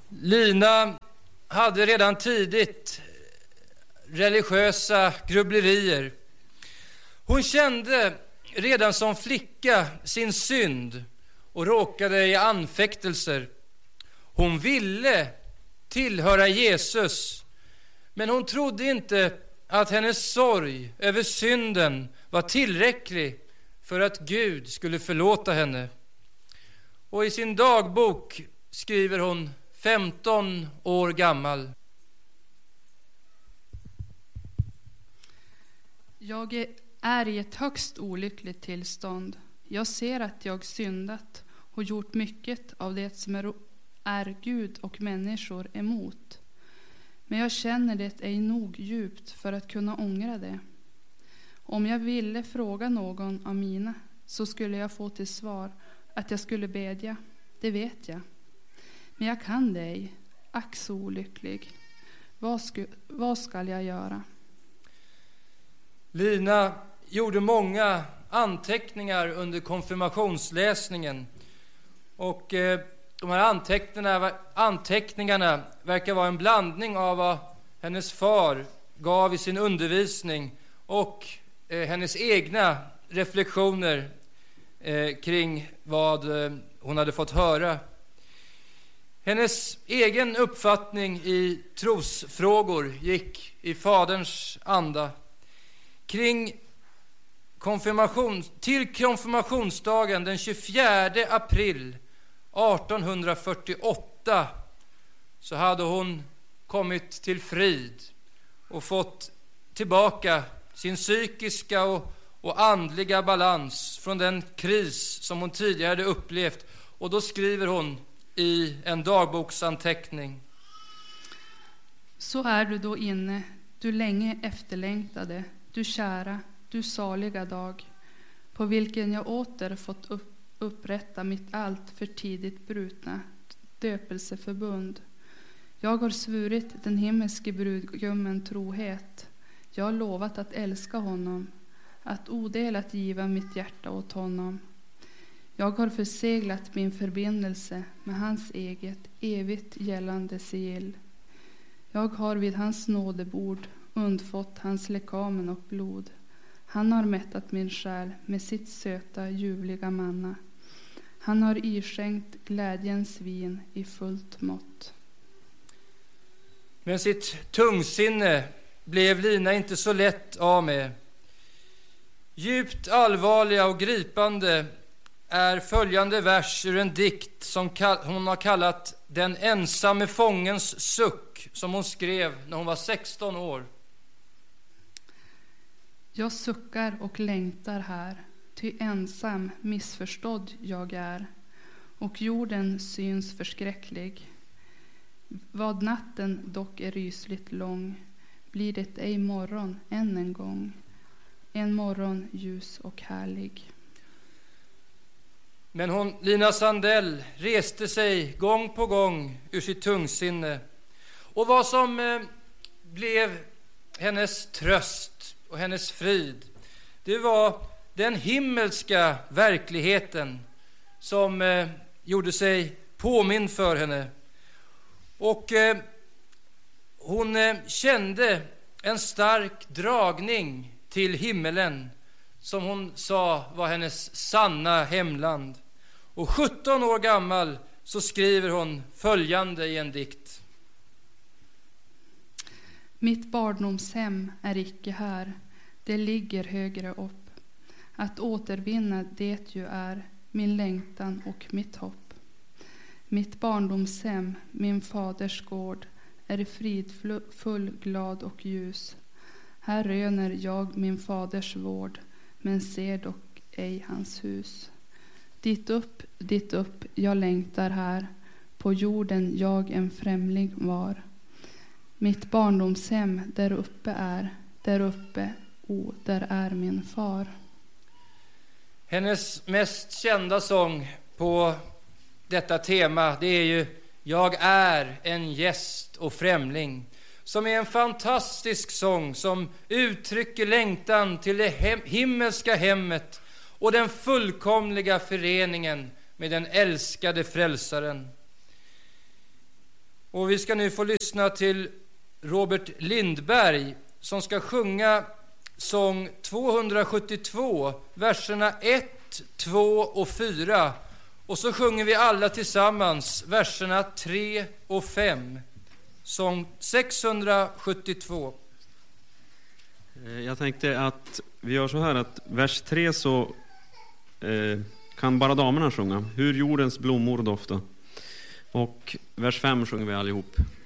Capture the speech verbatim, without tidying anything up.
Lina hade redan tidigt religiösa grubblerier. Hon kände redan som flicka sin synd och råkade i anfäktelser. Hon ville tillhöra Jesus, men hon trodde inte att hennes sorg över synden var tillräcklig för att Gud skulle förlåta henne. Och i sin dagbok skriver hon, femton år gammal: Jag är i ett högst olyckligt tillstånd. Jag ser att jag syndat och gjort mycket av det som är, är Gud och människor emot. Men jag känner det ej nog djupt för att kunna ångra det. Om jag ville fråga någon av mina, så skulle jag få till svar att jag skulle bedja. Det vet jag. Men jag kan det ej. Ack så olycklig. Vad, sku, vad skall jag göra? Lina gjorde många anteckningar under konfirmationsläsningen. Och eh, de här anteckningarna, anteckningarna verkar vara en blandning av vad hennes far gav i sin undervisning och eh, hennes egna reflektioner eh, kring vad eh, hon hade fått höra. Hennes egen uppfattning i trosfrågor gick i faderns anda. Kring konfirmation, till konfirmationsdagen den tjugofjärde april artonhundrafyrtioåtta så hade hon kommit till frid och fått tillbaka sin psykiska och, och andliga balans från den kris som hon tidigare hade upplevt. Och då skriver hon i en dagboksanteckning: Så är du då inne, du länge efterlängtade, du kära, du saliga dag, på vilken jag åter fått upp, upprätta mitt allt för tidigt brutna döpelseförbund. Jag har svurit den himmelske brudgummen trohet. Jag har lovat att älska honom, att odelat giva mitt hjärta åt honom. Jag har förseglat min förbindelse med hans eget evigt gällande sigill. Jag har vid hans nådebord undfått hans lekamen och blod. Han har mättat min själ med sitt söta, ljuvliga manna. Han har iskänkt glädjens vin i fullt mått. Men sitt tungsinne blev Lina inte så lätt av med. Djupt allvarliga och gripande är följande vers ur en dikt som hon har kallat Den ensamme fångens suck, som hon skrev när hon var sexton år. Jag suckar och längtar här, ty ensam missförstådd jag är, och jorden syns förskräcklig. Vad natten dock är rysligt lång, blir det ej morgon än en gång, en morgon ljus och härlig. Men hon, Lina Sandell, reste sig gång på gång ur sitt tungsinne. Och vad som eh, blev hennes tröst och hennes frid, det var den himmelska verkligheten som eh, gjorde sig påmind för henne. Och eh, hon eh, kände en stark dragning till himmelen, som hon sa var hennes sanna hemland. Och sjutton år gammal så skriver hon följande i en dikt: Mitt barndomshem är icke här, det ligger högre upp. Att återvinna det ju är min längtan och mitt hopp. Mitt barndomshem, min faders gård, är fridfull, glad och ljus. Här röner jag min faders vård, men ser dock ej hans hus. Dit upp, dit upp, jag längtar här, på jorden jag en främling var. Mitt barndomshem där uppe är, där uppe, o, där är min far. Hennes mest kända sång på detta tema, det är ju Jag är en gäst och främling, som är en fantastisk sång som uttrycker längtan till det hem, himmelska hemmet och den fullkomliga föreningen med den älskade frälsaren. Och vi ska nu få lyssna till Robert Lindberg som ska sjunga sång tvåhundrasjuttiotvå, verserna ett, två och fyra. Och så sjunger vi alla tillsammans verserna tre och fem. Sång sexhundrasjuttiotvå. Jag tänkte att vi gör så här att vers tre så eh, kan bara damerna sjunga. Hur jordens blommor dofta. Och vers fem sjunger vi allihop.